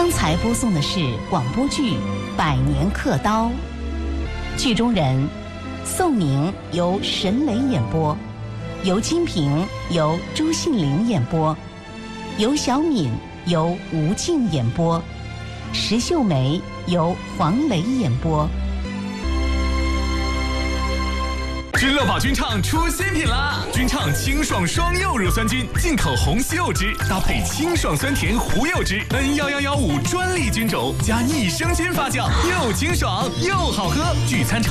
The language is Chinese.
刚才播送的是广播剧《百年刻刀》，剧中人宋宁由沈磊演播，尤金平由朱杏玲演播，尤小敏由吴静演播，石秀梅由黄磊演播。 君乐宝君畅出新品啦！君畅清爽双柚乳酸菌，进口红西柚汁，搭配清爽酸甜胡柚汁，N11115专利菌种，加益生菌发酵，又清爽又好喝。聚餐场